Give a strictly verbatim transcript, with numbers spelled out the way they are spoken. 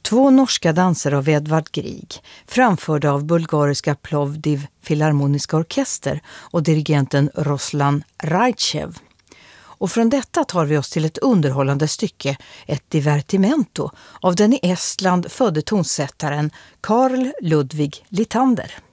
Två norska danser av Edvard Grieg, framförda av bulgariska Plovdiv Filharmoniska orkester och dirigenten Ruslan Rajchev. Och från detta tar vi oss till ett underhållande stycke, ett divertimento, av den i Estland födde tonsättaren Karl Ludwig Litander.